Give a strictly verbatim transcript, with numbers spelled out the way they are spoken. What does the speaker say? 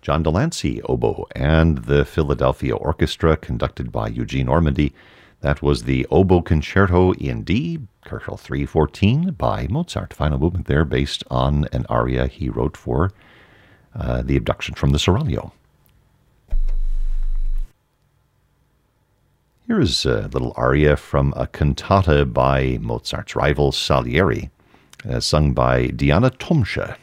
John Delancey, oboe, and the Philadelphia Orchestra, conducted by Eugene Ormandy. That was the Oboe Concerto in D, Köchel three fourteen by Mozart. Final movement there based on an aria he wrote for uh, the abduction from the Seraglio. Here is a little aria from a cantata by Mozart's rival Salieri, uh, sung by Diana Tomsche.